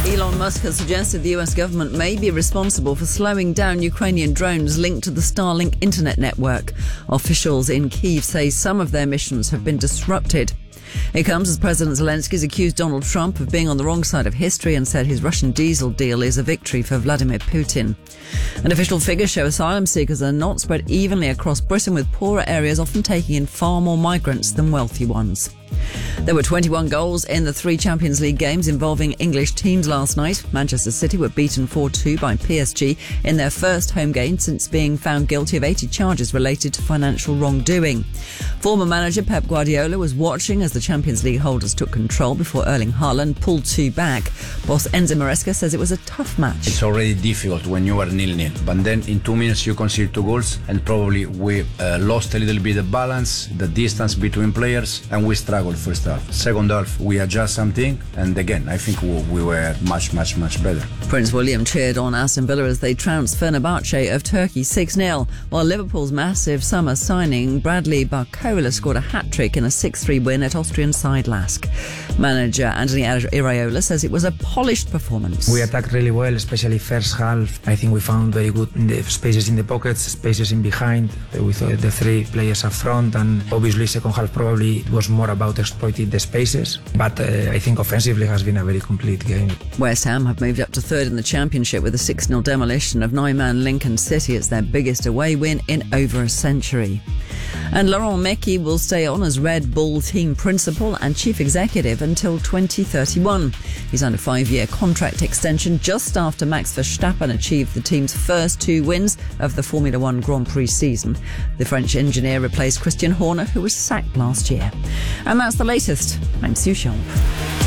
Elon Musk has suggested the US government may be responsible for slowing down Ukrainian drones linked to the Starlink internet network. Officials in Kyiv say some of their missions have been disrupted. It comes as President Zelensky has accused Donald Trump of being on the wrong side of history and said his Russian diesel deal is a victory for Vladimir Putin. And official figures show asylum seekers are not spread evenly across Britain, with poorer areas often taking in far more migrants than wealthy ones. There were 21 goals in the 3 Champions League games involving English teams last night. Manchester City were beaten 4-2 by PSG in their first home game since being found guilty of 80 charges related to financial wrongdoing. Former manager Pep Guardiola was watching as the Champions League holders took control before Erling Haaland pulled 2 back. Boss Enzo Maresca says it was a tough match. It's already difficult when you are 0-0, but then in 2 minutes you concede 2 goals, and probably we lost a little bit the balance, the distance between players, and we struggled first half. Second half we adjust something, and again I think we were much better. Prince William cheered on Aston Villa as they trounced Fenerbahce of Turkey 6-0, while Liverpool's massive summer signing Bradley Barcola scored a hat-trick in a 6-3 win at Austrian side Lask. Manager Anthony Iraola says it was a polished performance. We attacked really well, especially first half. I think we found very good in the spaces in the pockets, spaces in behind, with the 3 players up front, and obviously second half probably it was more about exploiting the spaces, but I think offensively has been a very complete game. West Ham have moved up to 3rd in the Championship with a 6-0 demolition of 9-man Lincoln City. It's their biggest away win in over a century. And Laurent Mekies will stay on as Red Bull team principal and chief executive until 2031. He's under a 5-year contract extension just after Max Verstappen achieved the team's first 2 wins of the Formula One Grand Prix season. The French engineer replaced Christian Horner, who was sacked last year. And that's the latest. I'm Sue Sharp.